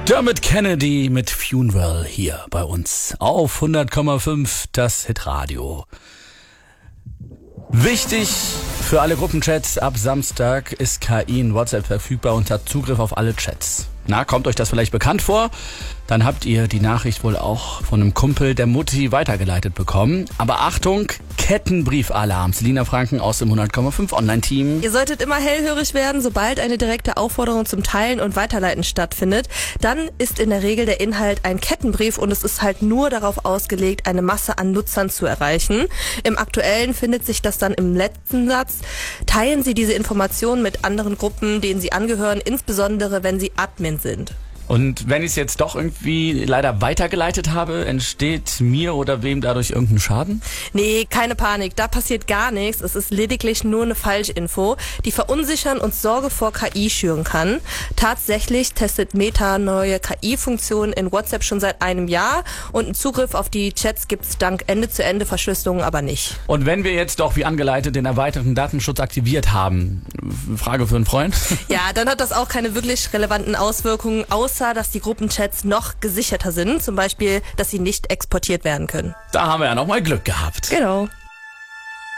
Dermot Kennedy mit Funeral hier bei uns auf 100,5 das Hitradio. Wichtig für alle Gruppenchats, ab Samstag ist KI in WhatsApp verfügbar und hat Zugriff auf alle Chats. Na, kommt euch das vielleicht bekannt vor? Dann habt ihr die Nachricht wohl auch von einem Kumpel der Mutti weitergeleitet bekommen. Aber Achtung, Kettenbriefalarm. Selina Franken aus dem 100,5 Online-Team. Ihr solltet immer hellhörig werden, sobald eine direkte Aufforderung zum Teilen und Weiterleiten stattfindet. Dann ist in der Regel der Inhalt ein Kettenbrief und es ist halt nur darauf ausgelegt, eine Masse an Nutzern zu erreichen. Im Aktuellen findet sich das dann im letzten Satz. Teilen Sie diese Informationen mit anderen Gruppen, denen Sie angehören, insbesondere wenn Sie Admin sind. Und wenn ich es jetzt doch irgendwie leider weitergeleitet habe, entsteht mir oder wem dadurch irgendein Schaden? Nee, keine Panik, da passiert gar nichts. Es ist lediglich nur eine Falschinfo, die verunsichern und Sorge vor KI schüren kann. Tatsächlich testet Meta neue KI-Funktionen in WhatsApp schon seit einem Jahr und einen Zugriff auf die Chats gibt's dank Ende-zu-Ende-Verschlüsselung aber nicht. Und wenn wir jetzt doch wie angeleitet den erweiterten Datenschutz aktiviert haben, Frage für einen Freund? Ja, dann hat das auch keine wirklich relevanten Auswirkungen, außer dass die Gruppenchats noch gesicherter sind, zum Beispiel, dass sie nicht exportiert werden können. Da haben wir ja nochmal Glück gehabt. Genau.